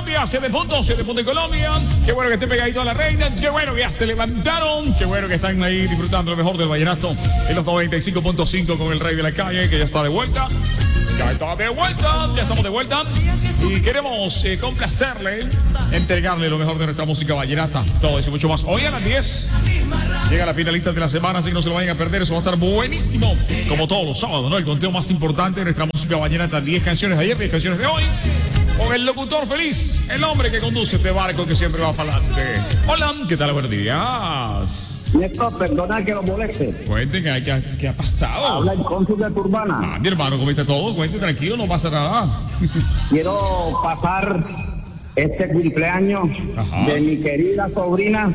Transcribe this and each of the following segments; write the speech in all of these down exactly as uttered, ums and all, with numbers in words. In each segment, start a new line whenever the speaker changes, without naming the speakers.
Colombia, siete puntos, siete puntos en Colombia. Qué bueno que estén pegaditos a la reina. Qué bueno que ya se levantaron. Qué bueno que están ahí disfrutando lo mejor del vallenato en los noventa y cinco punto cinco con el rey de la calle, que ya está de vuelta. Ya está de vuelta, ya estamos de vuelta. Y queremos eh, complacerle, entregarle lo mejor de nuestra música vallenata. Todo eso y mucho más. Hoy a las diez llega la finalista de la semana, así que no se lo vayan a perder. Eso va a estar buenísimo. Como todos los sábados, ¿no? El conteo más importante de nuestra música vallenata. diez canciones de ayer, diez canciones de hoy. Con el locutor feliz, el hombre que conduce este barco que siempre va para adelante. Hola, ¿qué tal? Buenos días.
Néstor, perdona que lo moleste.
Cuente, ¿qué, qué, qué ha pasado?
Habla el cónsul de Turbana.
Ah, mi hermano, comiste todo. Cuente, tranquilo, no pasa nada.
Quiero pasar este cumpleaños
Ajá.
de mi querida sobrina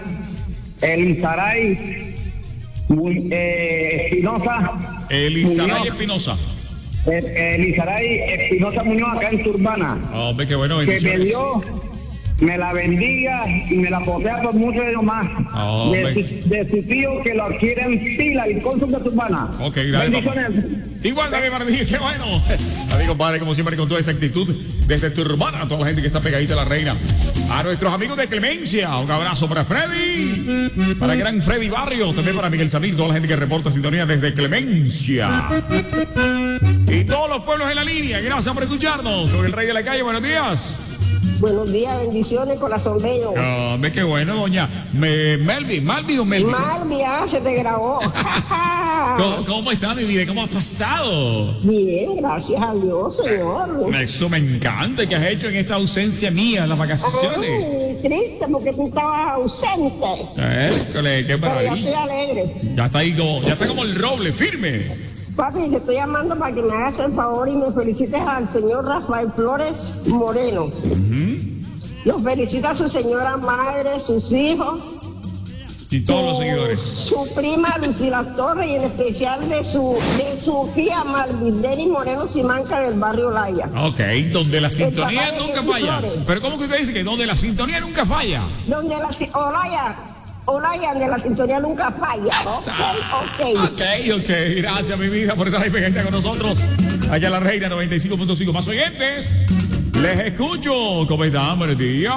Elisaray muy, eh, Espinosa.
Elisaray
Muñoz.
Espinosa.
Eh, Elisaray Espinosa Muñoz, acá en Turbana.
Hombre, qué bueno,
Que me
bendiciones.
dio, me la bendiga y me la posea por muchos años más.
Oh,
de,
hombre.
su, de su tío que lo quiere en pila, el cónsul de Turbana.
Ok, dale,
bendiciones.
Igual, David Martínez, qué bueno. Amigo, compadre, como siempre, con toda esa actitud, desde Turbana, a toda la gente que está pegadita a la reina. A nuestros amigos de Clemencia, un abrazo para Freddy, para el gran Freddy Barrio, también para Miguel Samil, toda la gente que reporta sintonía desde Clemencia. Y todos los pueblos en la línea, gracias por escucharnos. Con el rey de la calle, buenos días.
Buenos días, bendiciones, corazón bello.
Hombre, qué bueno, doña Me, Melvin, Malvin o Melvin.
Malvi, ah, se te grabó.
¿Cómo, ¿Cómo está mi vida? ¿Cómo ha pasado?
Bien, gracias a Dios, señor.
Eso me encanta. ¿Qué has hecho en esta ausencia mía en las vacaciones?
Ay, triste porque tú estabas ausente.
Eh, qué
Pero ya estoy
maravilla.
alegre.
Ya está ahí como, ya está como el roble, firme.
Papi, te estoy llamando para que me hagas el favor y me felicites al señor Rafael Flores Moreno. Los felicita a su señora madre, sus hijos.
Y todos los
su-
seguidores.
Su prima Lucila Torres y en especial de su, de su tía Malvis Denis Moreno Simanca del barrio Laya.
Ok, donde la sintonía
papá de
nunca
Jesús
falla.
Flores.
Pero ¿cómo que usted dice que donde la sintonía nunca falla?
Donde la si- Olaya, Olaya, donde la sintonía nunca falla. Ok, ok.
Ok, ok. Gracias, mi vida, por estar ahí pegadita con nosotros. Allá la reina noventa y cinco punto cinco. Más oyentes. Les escucho. ¿Cómo están? Buenos días.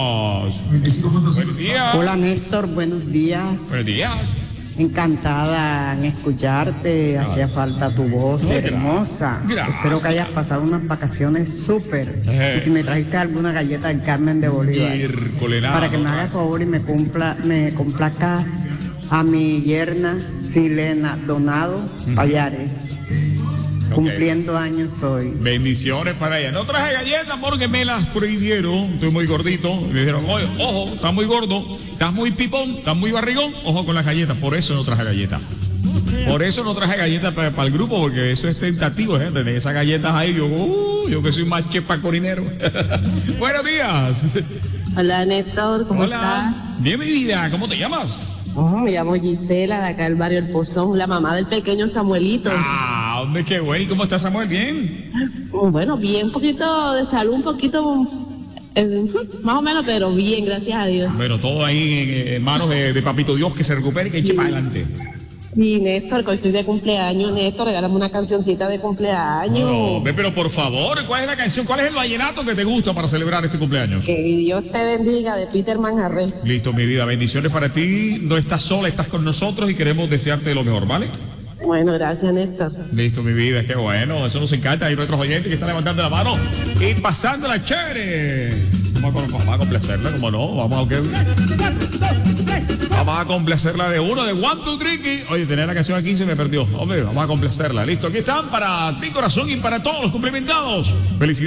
Buenos días.
Hola Néstor, buenos días.
Buenos días.
Encantada en escucharte, hacía falta tu voz
No,
hermosa.
gracias.
Espero que hayas pasado unas vacaciones súper.
Eh.
Y si me trajiste alguna galleta del Carmen de Bolívar,
Miércoles, nada,
para que me
no,
hagas favor y me cumpla, me complacas a mi yerna Silena Donado Payares.
Ok.
Cumpliendo años hoy.
Bendiciones para ella. No traje galletas porque me las prohibieron. Estoy muy gordito. Me dijeron, oye, ojo, estás muy gordo, estás muy pipón, estás muy barrigón. Ojo con las galletas. Por eso no traje galletas. Por eso no traje galletas para, para el grupo, porque eso es tentativo, ¿eh? Tener esas galletas ahí. Yo, uh, yo que soy más chepacorinero. Buenos días.
Hola Néstor, ¿cómo
Hola. Bien, mi vida. ¿Cómo te llamas?
estás? Oh, me llamo Gisela, de acá del barrio El Pozón, la mamá del pequeño Samuelito.
Ah, hombre, qué bueno. ¿Y cómo está Samuel? Bien.
Bueno, bien, un poquito de salud, un poquito, eh, más o menos, pero bien, gracias a Dios.
Bueno, todo ahí en, en manos de, de Papito Dios, que se recupere y que eche para adelante.
Sí, Néstor, que hoy estoy de cumpleaños, Néstor, regálame una cancioncita de cumpleaños.
No, ve, pero por favor, ¿cuál es la canción? ¿Cuál es el vallenato que te gusta para celebrar este cumpleaños?
Que Dios te bendiga, de Peter Manjarre.
Listo, mi vida. Bendiciones para ti. No estás sola, estás con nosotros y queremos desearte lo mejor, ¿vale?
Bueno, gracias Néstor.
Listo, mi vida. Qué bueno. Eso nos encanta. Hay nuestros oyentes que están levantando la mano y pasándola chévere. Vamos a, vamos a complacerla, como no. Vamos a, vamos a complacerla de uno, de One, Two, Three. Oye, tener la canción a quince me perdió. Hombre, vamos a complacerla. Listo, aquí están para ti, corazón, y para todos los cumplimentados. Felicidades.